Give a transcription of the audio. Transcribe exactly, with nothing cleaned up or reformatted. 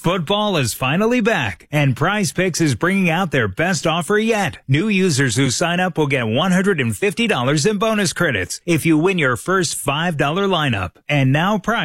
Football is finally back, and Prize Picks is bringing out their best offer yet. New users who sign up will get one hundred fifty dollars in bonus credits if you win your first five dollar lineup. And now Prize